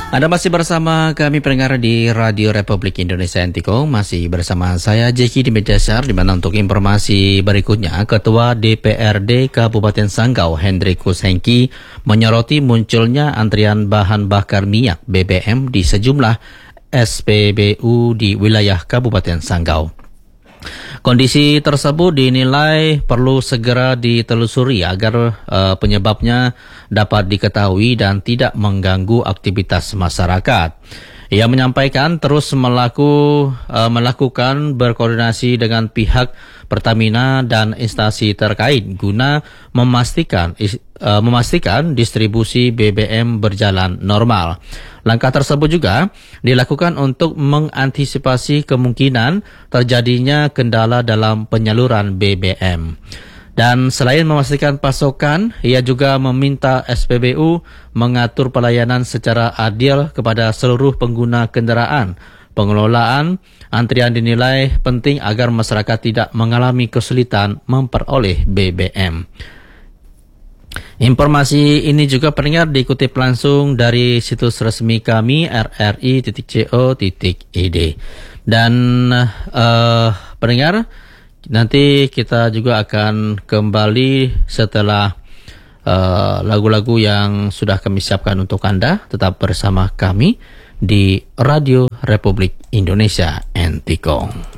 Anda masih bersama kami pendengar di Radio Republik Indonesia Antikong. Masih bersama saya Jeki di Medasar, di mana untuk informasi berikutnya Ketua DPRD Kabupaten Sanggau Hendrikus Hengki menyoroti munculnya antrian bahan bakar minyak BBM di sejumlah SPBU di wilayah Kabupaten Sanggau. Kondisi tersebut dinilai perlu segera ditelusuri agar penyebabnya dapat diketahui dan tidak mengganggu aktivitas masyarakat. Ia menyampaikan terus melakukan berkoordinasi dengan pihak Pertamina dan instansi terkait guna memastikan distribusi BBM berjalan normal. Langkah tersebut juga dilakukan untuk mengantisipasi kemungkinan terjadinya kendala dalam penyaluran BBM. Dan selain memastikan pasokan, ia juga meminta SPBU mengatur pelayanan secara adil kepada seluruh pengguna kendaraan. Pengelolaan antrian dinilai penting agar masyarakat tidak mengalami kesulitan memperoleh BBM. Informasi ini juga pendengar dikutip langsung dari situs resmi kami rri.co.id. Dan pendengar, nanti kita juga akan kembali setelah lagu-lagu yang sudah kami siapkan untuk Anda. Tetap bersama kami di Radio Republik Indonesia Antikong.